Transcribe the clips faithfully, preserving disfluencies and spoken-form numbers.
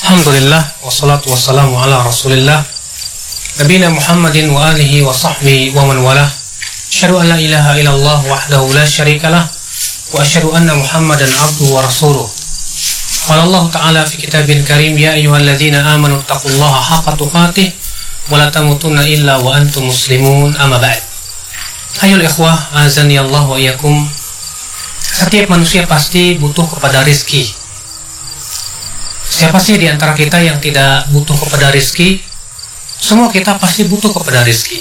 Alhamdulillah, wassalatu wassalamu ala rasulillah Nabina Muhammadin wa alihi wa sahbihi wa man walah. Asyhadu an la ilaha illallah wahdahu la syarikalah wa asyhadu anna Muhammadan abduhu wa rasuluh. Qala Allah Ta'ala fi kitabil karim, ya ayyuhalladzina amanu taqullaha haqqa tuqatih wa la tamutunna illa wa antum muslimun, amma ba'd. Ayyuhal ikhwah, azani Allah wa iyyakum. Setiap manusia pasti butuh kepada rizki. Siapa sih di antara kita yang tidak butuh kepada rizki? Semua kita pasti butuh kepada rizki.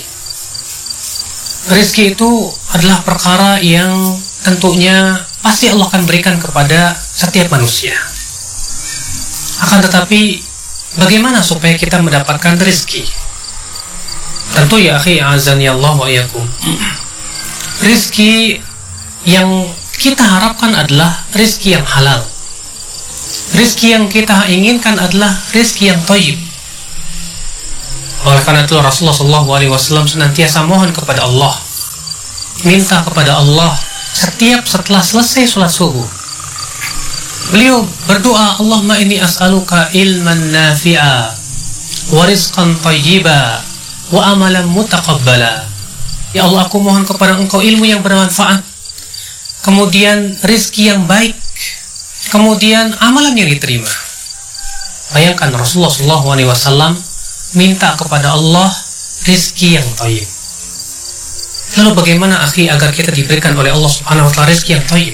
Rizki itu adalah perkara yang tentunya pasti Allah akan berikan kepada setiap manusia. Akan tetapi, bagaimana supaya kita mendapatkan rizki? Tentu ya akhi, azani Allah wa iyyakum, rizki yang kita harapkan adalah rizki yang halal. Rizki yang kita inginkan adalah rizki yang thayyib. Oleh karena itu Rasulullah shallallahu alaihi wasallam senantiasa mohon kepada Allah, minta kepada Allah setiap setelah selesai sholat subuh. Beliau berdoa, Allahumma inni as'aluka ilman nafi'a wa rizqan thayyiba wa amalan mutaqabbala. Ya Allah, aku mohon kepada Engkau ilmu yang bermanfaat, kemudian rizki yang baik, kemudian amalan yang diterima. Bayangkan Rasulullah shallallahu alaihi wasallam minta kepada Allah rizki yang thayyib. Lalu bagaimana akhi agar kita diberikan oleh Allah subhanahu wa ta'ala rizki yang thayyib?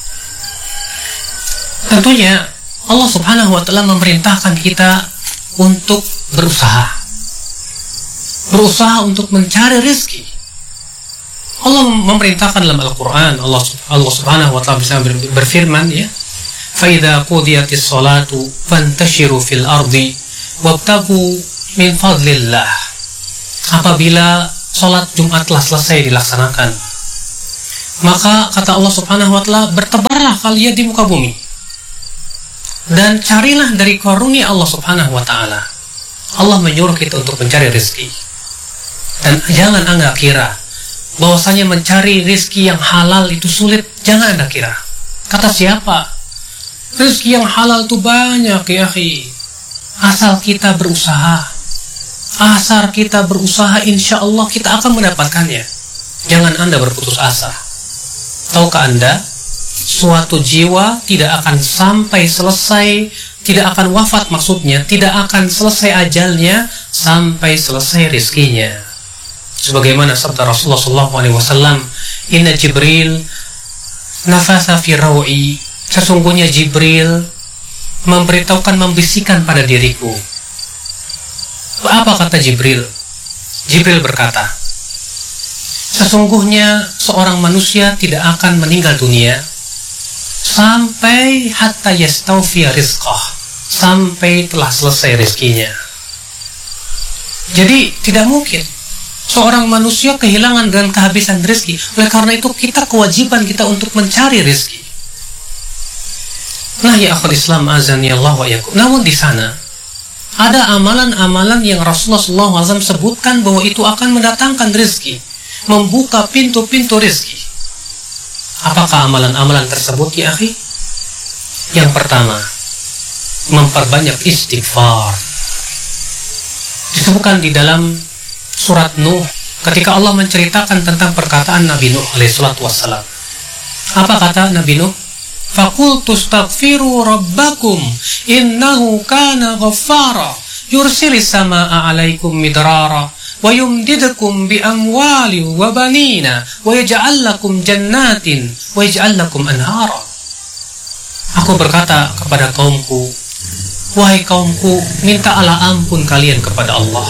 Tentunya Allah subhanahu wa ta'ala memerintahkan kita untuk berusaha. Berusaha untuk mencari rizki. Allah memerintahkan dalam Al-Quran, Allah, Allah subhanahu wa ta'ala bisa berfirman, ya, فَإِذَا قُضِيَتِ الصَّلَاةُ فَانْتَشِرُوا فِي الْأَرْضِ وَابْتَغُوا مِنْ فَضْلِ اللَّهِ. Apabila sholat Jumat telah selesai dilaksanakan, maka kata Allah subhanahu wa ta'ala, bertebarlah kalian di muka bumi dan carilah dari karunia Allah subhanahu wa ta'ala. Allah menyuruh kita untuk mencari rezeki. Dan jangan Anda kira bahwasanya mencari rezeki yang halal itu sulit. Jangan Anda kira. Kata siapa? Rezeki yang halal itu banyak ya akhi. Asal kita berusaha, asal kita berusaha, insya Allah kita akan mendapatkannya. Jangan Anda berputus asa. Tahukah Anda, suatu jiwa tidak akan sampai selesai, tidak akan wafat maksudnya, tidak akan selesai ajalnya sampai selesai rizkinya. Sebagaimana sabda Rasulullah shallallahu alaihi wasallam, Inna Jibril nafasa fi rawi, sesungguhnya Jibril memberitahukan, membisikkan pada diriku. Apa kata Jibril? Jibril berkata, sesungguhnya seorang manusia tidak akan meninggal dunia sampai hatta yastawfiya rizqah, sampai telah selesai rizkinya. Jadi tidak mungkin seorang manusia kehilangan dan kehabisan rezeki. Oleh karena itu kita kewajiban kita untuk mencari rezeki. Nah ya akhul Islam, azani Allah wa iyyakum. Namun di sana ada amalan-amalan yang Rasulullah shallallahu alaihi wasallam sebutkan bahwa itu akan mendatangkan rezeki, membuka pintu-pintu rezeki. Apakah amalan-amalan tersebut ya akhi? Yang pertama, memperbanyak istighfar. Disebutkan di dalam surat Nuh ketika Allah menceritakan tentang perkataan Nabi Nuh alaihi salatu wassalam. Apa kata Nabi Nuh? Faqultu astaghfiru rabbakum innahu kana ghaffara yursilis samaa'a 'alaikum midrara wa yumdidukum bi amwali wa banina wa yaj'al lakum jannatin wa yaj'al lakum anhara. Aku berkata kepada kaumku, wahai kaumku, mintalah ampun kalian kepada Allah.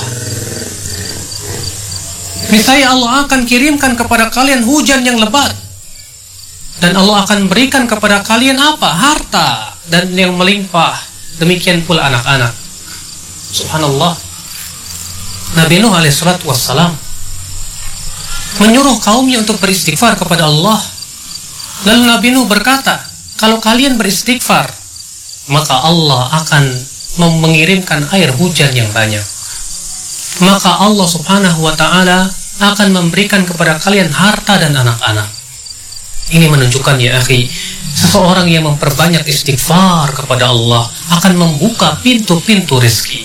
Niscaya Allah akan kirimkan kepada kalian hujan yang lebat, dan Allah akan berikan kepada kalian apa? Harta dan yang melimpah. Demikian pula anak-anak. Subhanallah. Nabi Nuh alaihi salatu wassalam menyuruh kaumnya untuk beristighfar kepada Allah. Lalu Nabi Nuh berkata, kalau kalian beristighfar, maka Allah akan mengirimkan air hujan yang banyak. Maka Allah subhanahu wa ta'ala akan memberikan kepada kalian harta dan anak-anak. Ini menunjukkan ya akhi, Seseorang yang memperbanyak istighfar kepada Allah akan membuka pintu-pintu rezeki.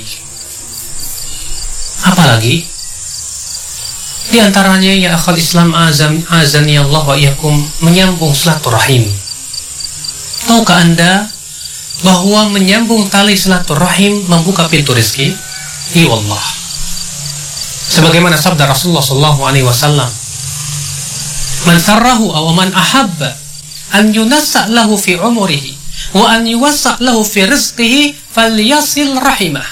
Apalagi di antaranya ya akhal Islam azam azani Allah wa iyyakum menyambung silaturahim. Tahukah Anda bahwa menyambung tali silaturahim membuka pintu rezeki? Iya wallah. Sebagaimana sabda Rasulullah sallallahu alaihi wasallam, "Man sarrahu aw man ahabba an yunassa lahu fi umrihi wa an yuwassa lahu fi rizqihi falyasil rahimah."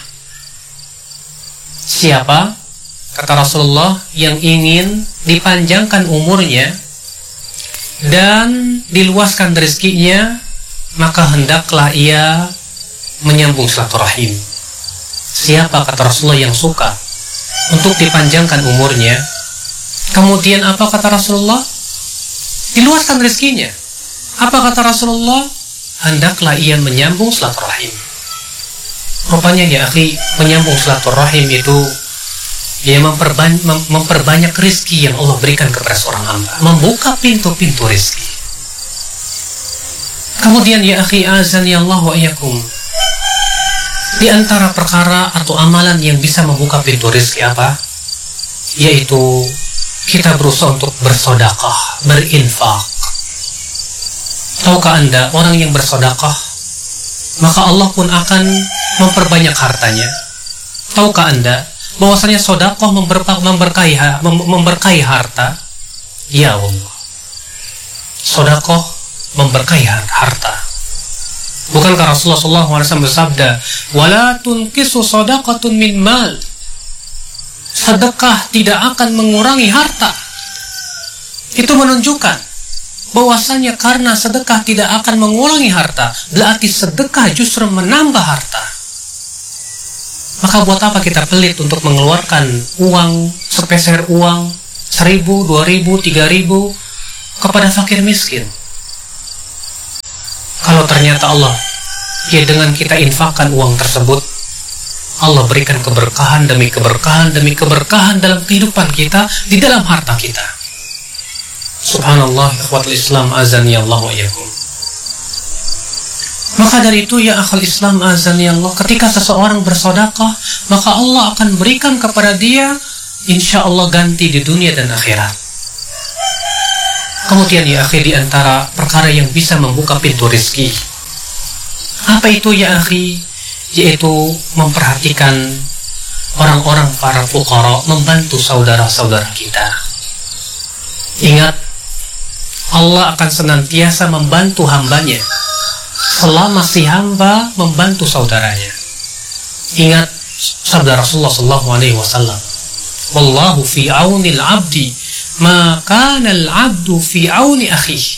Siapa, kata Rasulullah, yang ingin dipanjangkan umurnya dan diluaskan rezekinya, maka hendaklah ia menyambung silaturahim. Siapa, kata Rasulullah, yang suka untuk dipanjangkan umurnya, kemudian apa kata Rasulullah? Diluaskan rezekinya. Apa kata Rasulullah? Hendaklah ia menyambung silaturahim. Rupanya ya akhi, menyambung silaturahim itu ya memperbanyak, mem memperbanyak rezeki yang Allah berikan kepada seorang hamba, membuka pintu-pintu rezeki. Kemudian ya akhi azani Allah wa iyyakum, di antara perkara atau amalan yang bisa membuka pintu rezeki apa? Yaitu kita berusaha untuk bersedekah, berinfak. Tahukah Anda, orang yang bersedekah, maka Allah pun akan memperbanyak hartanya. Tahukah Anda bahwasanya sedekah memberkahi, memberkahi harta? Ya Allah, sedekah memberkahi harta. Bukankah Rasulullah shallallahu alaihi wasallam bersabda, "Wala tunqisu shadaqatun min mal." Sedekah tidak akan mengurangi harta. Itu menunjukkan bahwasanya karena sedekah tidak akan mengurangi harta, berarti sedekah justru menambah harta. Maka buat apa kita pelit untuk mengeluarkan uang, sepeser uang, seribu, dua ribu, tiga ribu kepada fakir miskin? Kalau ternyata Allah, ya dengan kita infakkan uang tersebut, Allah berikan keberkahan demi keberkahan demi keberkahan dalam kehidupan kita, di dalam harta kita. Subhanallah, ikhwatul Islam azani Allah wa iyyakum. Maka dari itu ya akhal Islam azani Allah, ketika seseorang bersedekah, maka Allah akan berikan kepada dia insya Allah ganti di dunia dan akhirat. Kemudian ya akhi, di antara perkara yang bisa membuka pintu rezeki, apa itu ya akhi? Yaitu memperhatikan orang-orang para fuqara, membantu saudara-saudara kita. Ingat, Allah akan senantiasa membantu hambanya selama si hamba membantu saudaranya. Ingat sabda Rasulullah sallallahu alaihi wasallam, "Wallahu fi aunil abdi ma kana al-abdu fi auni akhihi."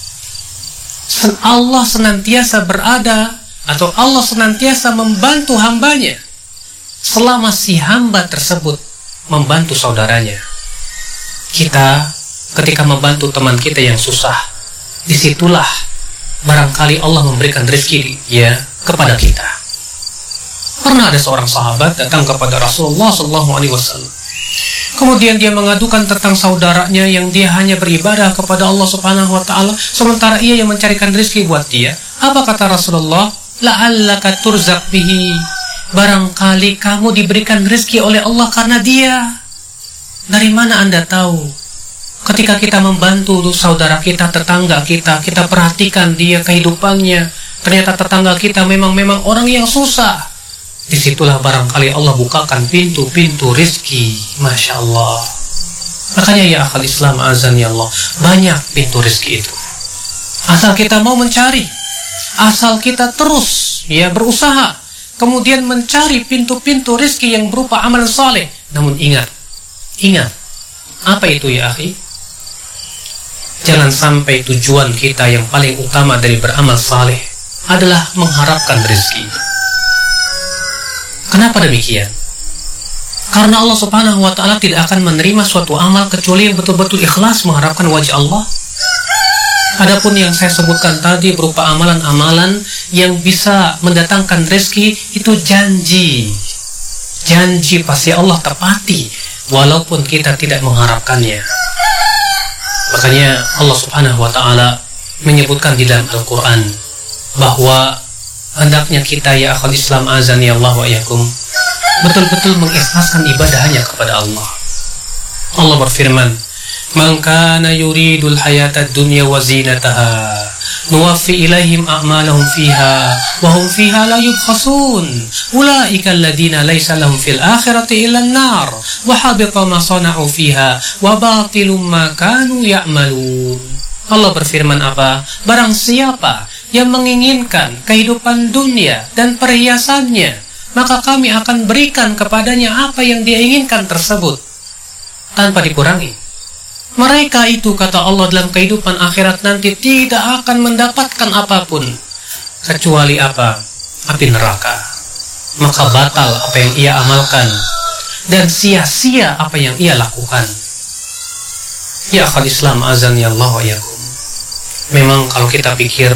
Allah senantiasa berada atau Allah senantiasa membantu hambanya selama si hamba tersebut membantu saudaranya. Kita ketika membantu teman kita yang susah, disitulah barangkali Allah memberikan rezeki ya kepada kita. Pernah ada seorang sahabat datang kepada Rasulullah shallallahu alaihi wasallam. Kemudian dia mengadukan tentang saudaranya yang dia hanya beribadah kepada Allah subhanahu wa ta'ala, sementara ia yang mencarikan rezeki buat dia. Apa kata Rasulullah? La'allaka turzaq bihi. Barangkali kamu diberikan rezeki oleh Allah karena dia. Dari mana Anda tahu? Ketika kita membantu saudara kita, tetangga kita, kita perhatikan dia kehidupannya, ternyata tetangga kita memang memang orang yang susah. Disitulah barangkali Allah bukakan pintu-pintu rezeki. Masya Allah. Makanya ya akhal Islam azan ya Allah, banyak pintu rezeki itu. Asal kita mau mencari, asal kita terus ya berusaha, kemudian mencari pintu-pintu rezeki yang berupa amal saleh. Namun ingat, ingat, apa itu ya akhi? Jangan sampai tujuan kita yang paling utama dari beramal saleh adalah mengharapkan rezeki. Kenapa demikian? Karena Allah subhanahu wa ta'ala tidak akan menerima suatu amal kecuali yang betul-betul ikhlas mengharapkan wajah Allah. Adapun yang saya sebutkan tadi berupa amalan-amalan yang bisa mendatangkan rezeki, itu janji. Janji pasti Allah tepati walaupun kita tidak mengharapkannya. Makanya Allah subhanahu wa ta'ala menyebutkan di dalam Al-Quran bahwa hendaknya kita ya akhal Islam azani Allah wa yakum betul-betul mengikhlaskan ibadah hanya kepada Allah. Allah berfirman, "Man kana yuridul hayatad dunya wa zinataha nuwaffi ilaihim a'malahum fiha wa hum fiha la yubkhasun ulaika alladziina laysa lahum fil akhirati illa an-nar wa habita ma sana'u fiha wa batilum ma kanu ya'malun." Allah berfirman apa? Barang siapa yang menginginkan kehidupan dunia dan perhiasannya, maka kami akan berikan kepadanya apa yang dia inginkan tersebut tanpa dikurangi. Mereka itu, kata Allah, dalam kehidupan akhirat nanti tidak akan mendapatkan apapun kecuali apa? Api neraka. Maka batal apa yang ia amalkan dan sia-sia apa yang ia lakukan. Ya akhal Islam azan ya Allah wa yakum. Memang kalau kita pikir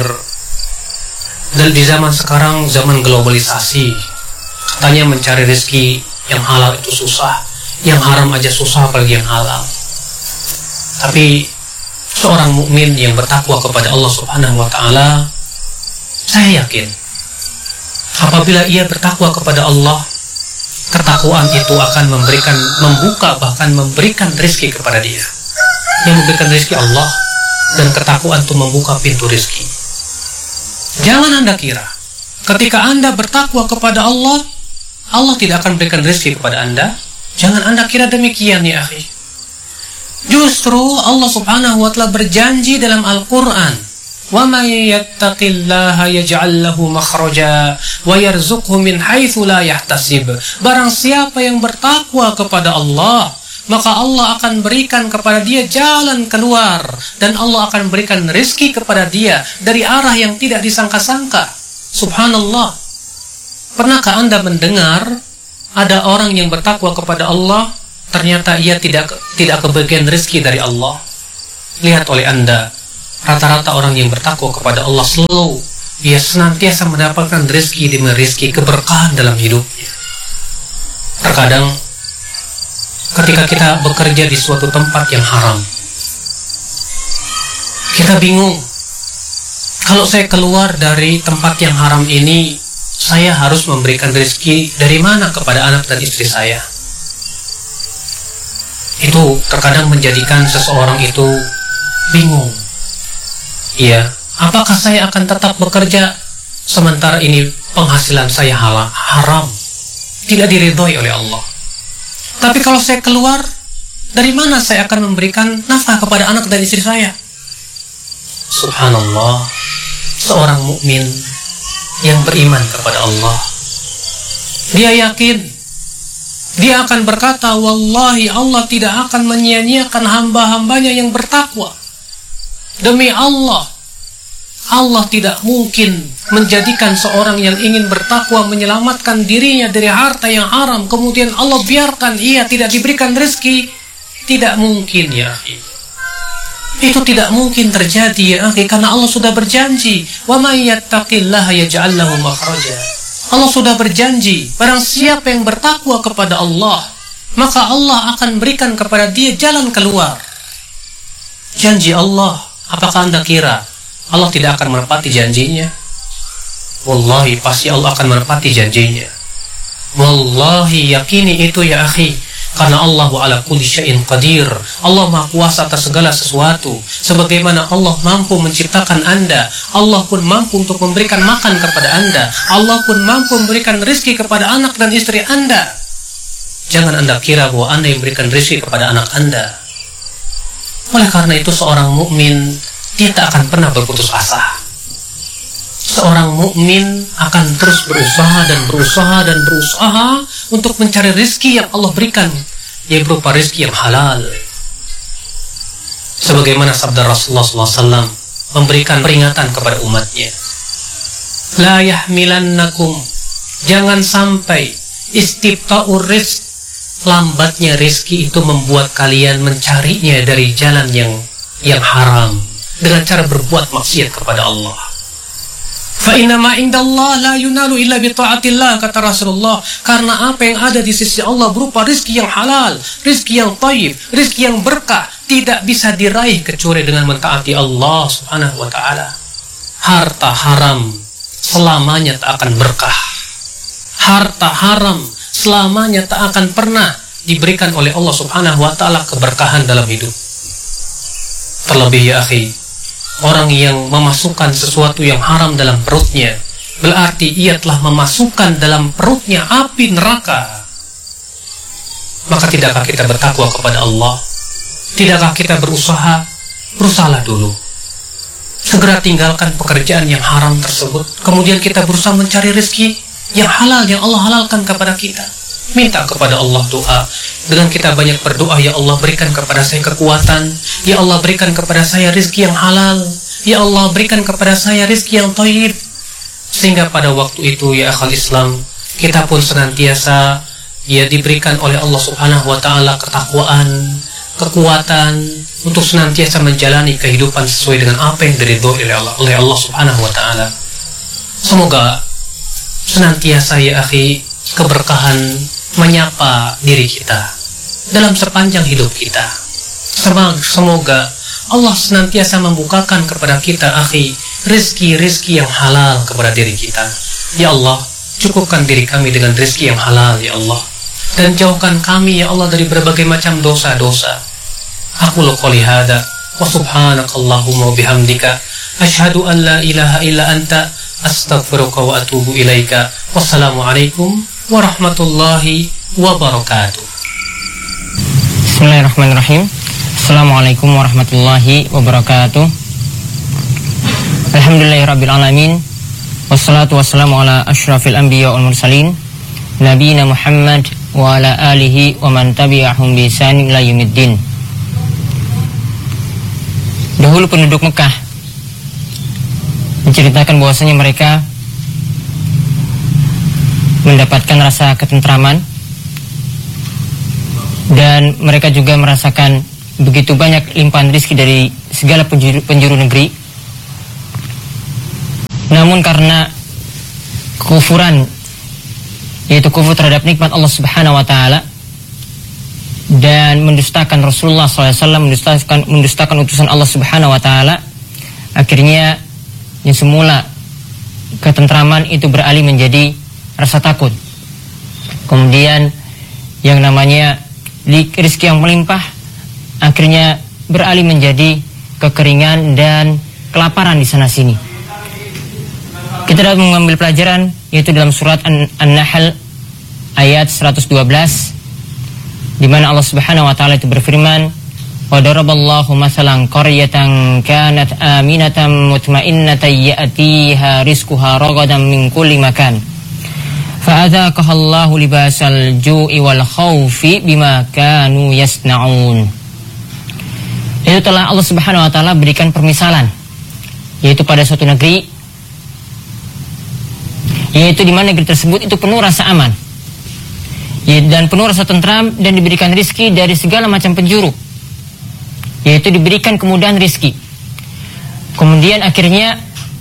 dan di zaman sekarang, zaman globalisasi, katanya mencari rezeki yang halal itu susah, yang haram aja susah apalagi yang halal. Tapi seorang mukmin yang bertakwa kepada Allah Subhanahu wa taala, saya yakin apabila ia bertakwa kepada Allah, ketakwaan itu akan memberikan, membuka, bahkan memberikan rezeki kepada dia. Yang memberikan rezeki Allah, dan ketakwaan itu membuka pintu rezeki. Jangan Anda kira ketika Anda bertakwa kepada Allah, Allah tidak akan berikan rezeki kepada Anda. Jangan Anda kira demikian ya akhi. Justru Allah Subhanahu wa taala berjanji dalam Al-Qur'an, "Wa may yattaqillaha yaj'al lahu makhraja wa yarzuqhu min haitsu la yahtasib." Barang siapa yang bertakwa kepada Allah, maka Allah akan berikan kepada dia jalan keluar, dan Allah akan berikan rezeki kepada dia dari arah yang tidak disangka-sangka. Subhanallah. Pernahkah Anda mendengar ada orang yang bertakwa kepada Allah, ternyata ia tidak tidak kebagian rezeki dari Allah? Lihat oleh Anda, rata-rata orang yang bertakwa kepada Allah selalu dia senantiasa mendapatkan rezeki demi rezeki, keberkahan dalam hidupnya. Terkadang ketika kita bekerja di suatu tempat yang haram, kita bingung, kalau saya keluar dari tempat yang haram ini, saya harus memberikan rezeki dari mana kepada anak dan istri saya. Itu terkadang menjadikan seseorang itu bingung. Iya, apakah saya akan tetap bekerja sementara ini penghasilan saya halal, haram, tidak diridhoi oleh Allah? Tapi kalau saya keluar, dari mana saya akan memberikan nafkah kepada anak dan istri saya? Subhanallah, seorang mukmin yang beriman kepada Allah, dia yakin, dia akan berkata, "Wallahi Allah tidak akan menyia-nyiakan hamba-hambanya yang bertakwa." Demi Allah, Allah tidak mungkin menjadikan seorang yang ingin bertakwa menyelamatkan dirinya dari harta yang haram, kemudian Allah biarkan ia tidak diberikan rezeki. Tidak mungkin ya akhi. Itu tidak mungkin terjadi ya akhi, karena Allah sudah berjanji, "Wa may yattaqillaha yaj'al lahu makhraja." Allah sudah berjanji, barang siapa yang bertakwa kepada Allah, maka Allah akan berikan kepada dia jalan keluar. Janji Allah, apakah Anda kira Allah tidak akan menepati janjinya? Wallahi pasti Allah akan menepati janjinya. Wallahi yakini itu ya akhi, karena Allah ala kulli syai'in qadir. Allah maha kuasa atas segala sesuatu. Sebagaimana Allah mampu menciptakan Anda, Allah pun mampu untuk memberikan makan kepada Anda, Allah pun mampu memberikan rezeki kepada anak dan istri Anda. Jangan Anda kira bahwa Anda yang memberikan rezeki kepada anak Anda. Oleh karena itu seorang mukmin dia tak akan pernah berputus asa. Seorang mukmin akan terus berusaha dan berusaha dan berusaha untuk mencari rezeki yang Allah berikan, yang berupa rezeki yang halal. Sebagaimana sabda Rasulullah shallallahu alaihi wasallam memberikan peringatan kepada umatnya, "La yahmilannakum," jangan sampai istibta'ur rizq, lambatnya rezeki itu membuat kalian mencarinya dari jalan yang yang haram, dengan cara berbuat maksiat kepada Allah. Fa inna ma indallah la yunalu illa bi ta'atillah, kata Rasulullah. Karena apa yang ada di sisi Allah berupa rizki yang halal, rizki yang thayyib, rizki yang berkah, tidak bisa diraih kecuali dengan mentaati Allah Subhanahu wa taala. Harta haram selamanya tak akan berkah. Harta haram selamanya tak akan pernah diberikan oleh Allah Subhanahu wa taala keberkahan dalam hidup. Terlebih ya akhi, orang yang memasukkan sesuatu yang haram dalam perutnya, berarti ia telah memasukkan dalam perutnya api neraka. Maka tidakkah kita bertakwa kepada Allah? Tidakkah kita berusaha? Berusahalah dulu. Segera tinggalkan pekerjaan yang haram tersebut. Kemudian kita berusaha mencari rezeki yang halal, yang Allah halalkan kepada kita. Minta kepada Allah doa. Dengan kita banyak berdoa, ya Allah berikan kepada saya kekuatan, ya Allah berikan kepada saya rezeki yang halal, ya Allah berikan kepada saya rezeki yang thayyib. Sehingga pada waktu itu ya akhal Islam, kita pun senantiasa ya diberikan oleh Allah Subhanahu wa taala ketakwaan, kekuatan untuk senantiasa menjalani kehidupan sesuai dengan apa yang diridhoi oleh Allah, oleh Allah Subhanahu wa taala. Semoga senantiasa ya akhi keberkahan menyapa diri kita dalam sepanjang hidup kita. Semoga Allah senantiasa membukakan kepada kita akhi rizki-rizki yang halal kepada diri kita. Ya Allah, cukupkan diri kami dengan rizki yang halal ya Allah, dan jauhkan kami ya Allah dari berbagai macam dosa-dosa. Aku qouli hada wa subhanakallahumma wa bihamdika asyhadu an la ilaha illa anta astaghfiruka wa atubu ilaika. Wassalamualaikum warahmatullahi wabarakatuh. Bismillahirrahmanirrahim. Assalamualaikum warahmatullahi wabarakatuh. Alhamdulillahirabbil alamin. Wassalatu wassalamu ala asyrafil anbiya wal mursalin nabiyina Muhammad wa ala alihi wa man tabi'ahum bi ihsan ila yaumiddin. Dahulu penduduk Mekah menceritakan bahwasanya mereka mendapatkan rasa ketentraman, dan mereka juga merasakan begitu banyak limpahan rezeki dari segala penjuru, penjuru negeri. Namun karena kekufuran, yaitu kufur terhadap nikmat Allah Subhanahu wa taala, dan mendustakan Rasulullah shallallahu alaihi wasallam, mendustakan, mendustakan utusan Allah Subhanahu wa taala, akhirnya yang semula ketentraman itu beralih menjadi rasa takut. Kemudian yang namanya rezeki yang melimpah akhirnya beralih menjadi kekeringan dan kelaparan di sana sini. Kita dapat mengambil pelajaran yaitu dalam surat An-Nahl ayat seratus dua belas, di mana Allah Subhanahu wa taala itu berfirman, "Wa daraballahu mathalan qaryatan kanat aminatan mutmainnatan ya'tiha rizquha ragadan min kulli makan. Fa'adzaqahallahu libasal ju'i wal khaufi bima kanu yasna'un." Itu telah Allah Subhanahu wa taala berikan permisalan, yaitu pada suatu negeri, yaitu di mana negeri tersebut itu penuh rasa aman, dan penuh rasa tentram, dan diberikan rizki dari segala macam penjuru, yaitu diberikan kemudahan rizki. Kemudian akhirnya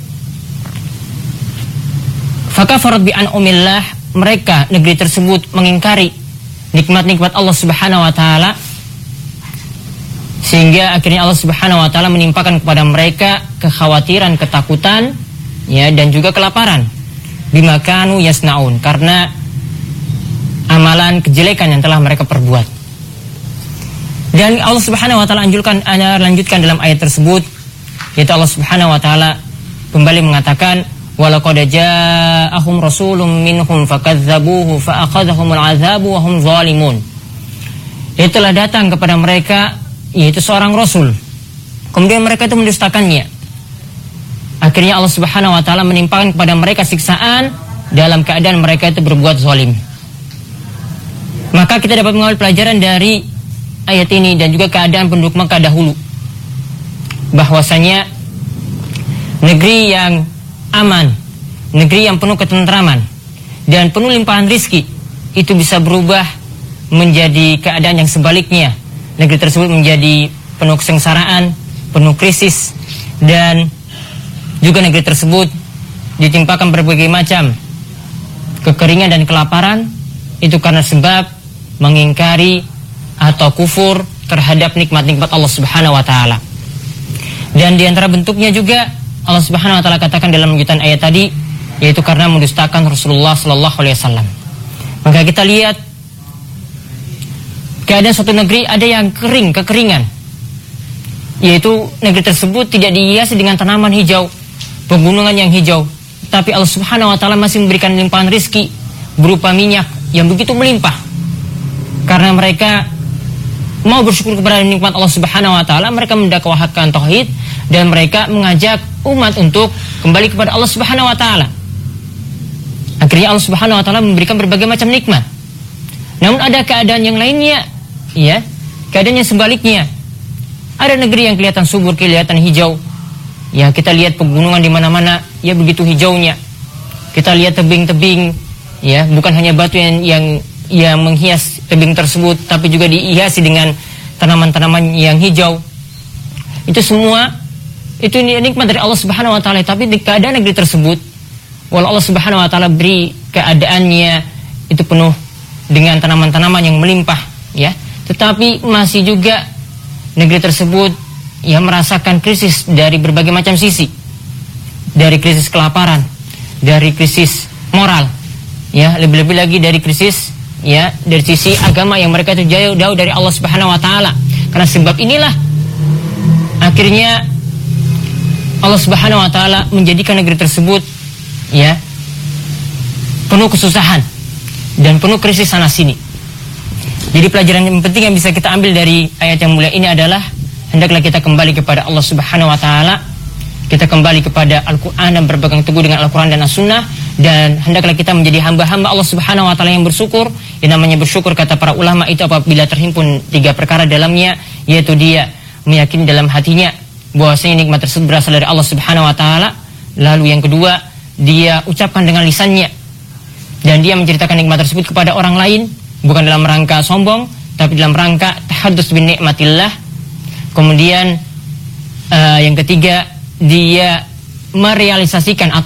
fakafarat bi an'umillah, mereka negeri tersebut mengingkari nikmat-nikmat Allah Subhanahu wa taala, sehingga akhirnya Allah Subhanahu wa taala menimpakan kepada mereka kekhawatiran, ketakutan, ya, dan juga kelaparan. Bima kanu yasnaun, karena amalan kejelekan yang telah mereka perbuat. Dan Allah Subhanahu wa taala anjurkan, lanjutkan dalam ayat tersebut, yaitu Allah Subhanahu wa taala kembali mengatakan, walaqad ja'ahum rasulun minhum fakadzabuhu fa'akhadhahumul 'adzabu wa hum zalimun. Itulah datang kepada mereka, yaitu seorang rasul, kemudian mereka itu mendustakannya. Akhirnya Allah Subhanahu wa taala menimpakan kepada mereka siksaan dalam keadaan mereka itu berbuat zalim. Maka kita dapat mengambil pelajaran dari ayat ini dan juga keadaan penduduk Makkah dahulu, bahwasanya negeri yang aman, negeri yang penuh ketentraman dan penuh limpahan rizki, itu bisa berubah menjadi keadaan yang sebaliknya. Negeri tersebut menjadi penuh kesengsaraan, penuh krisis, dan juga negeri tersebut ditimpakan berbagai macam kekeringan dan kelaparan, itu karena sebab mengingkari atau kufur terhadap nikmat-nikmat Allah Subhanahu wa taala. Dan di antara bentuknya juga Allah Subhanahu wa taala katakan dalam lanjutan ayat tadi, yaitu karena mendustakan Rasulullah sallallahu alaihi wasallam. Maka kita lihat keadaan suatu negeri ada yang kering, kekeringan, yaitu negeri tersebut tidak dihiasi dengan tanaman hijau, pegunungan yang hijau, tapi Allah Subhanahu wa taala masih memberikan limpahan rizki berupa minyak yang begitu melimpah. Karena mereka mau bersyukur kepada nikmat Allah Subhanahu wa taala, mereka mendakwahkan tauhid dan mereka mengajak umat untuk kembali kepada Allah Subhanahu wa taala. Akhirnya Allah Subhanahu wa taala memberikan berbagai macam nikmat. Namun ada keadaan yang lainnya, ya, keadaannya sebaliknya. Ada negeri yang kelihatan subur, kelihatan hijau. Ya, kita lihat pegunungan di mana-mana, ya begitu hijaunya. Kita lihat tebing-tebing, ya, bukan hanya batu yang yang yang menghias tebing tersebut, tapi juga dihiasi dengan tanaman-tanaman yang hijau. Itu semua itu nikmat dari Allah Subhanahu wa taala. Tapi di keadaan negeri tersebut, walau Allah Subhanahu wa taala beri keadaannya itu penuh dengan tanaman-tanaman yang melimpah, ya, tetapi masih juga negeri tersebut ya merasakan krisis dari berbagai macam sisi. Dari krisis kelaparan, dari krisis moral, ya, lebih-lebih lagi dari krisis, ya, dari sisi agama yang mereka itu jauh-jauh dari Allah Subhanahu wa taala. Karena sebab inilah akhirnya Allah Subhanahu wa taala menjadikan negeri tersebut, ya, penuh kesusahan dan penuh krisis sana sini. Jadi pelajaran yang penting yang bisa kita ambil dari ayat yang mulia ini adalah hendaklah kita kembali kepada Allah Subhanahu wa taala. Kita kembali kepada Al-Quran dan berpegang teguh dengan Al-Quran dan As-Sunnah. Dan hendaklah kita menjadi hamba-hamba Allah Subhanahu wa taala yang bersyukur. Yang namanya bersyukur, kata para ulama, itu apabila terhimpun tiga perkara dalamnya, yaitu dia meyakini dalam hatinya bahwasanya nikmat tersebut berasal dari Allah Subhanahu wa taala. Lalu yang kedua, dia ucapkan dengan lisannya dan dia menceritakan nikmat tersebut kepada orang lain, bukan dalam rangka sombong, tapi dalam rangka tahaddus bin nikmatillah. Kemudian uh, yang ketiga, dia merealisasikan